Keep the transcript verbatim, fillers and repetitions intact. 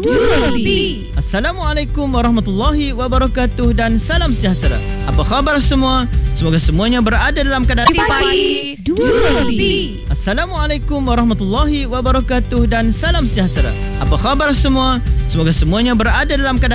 dua lebih. Assalamualaikum warahmatullahi wabarakatuh dan salam sejahtera. Apa khabar semua? Semoga semuanya berada dalam keadaan Pagi dua lebih. Assalamualaikum warahmatullahi wabarakatuh dan salam sejahtera. Apa khabar semua? Semoga semuanya berada dalam keadaan